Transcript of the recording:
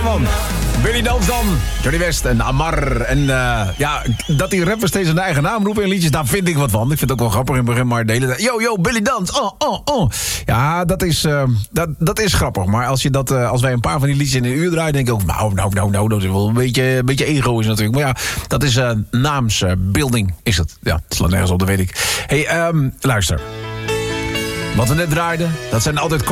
van. Billy Dans dan, Johnny West en Amar. En dat die rappers steeds hun eigen naam roepen in liedjes, daar vind ik wat van. Ik vind het ook wel grappig in het begin, maar de hele tijd... Yo, Billy Dans, oh. Ja, dat is grappig. Maar als wij een paar van die liedjes in een uur draaien, denk ik ook... Nou, dat is wel een beetje ego is natuurlijk. Maar ja, dat is naamsbuilding, is het. Ja, het slaat nergens op, dat weet ik. Hey, luister. Wat we net draaiden, dat zijn altijd...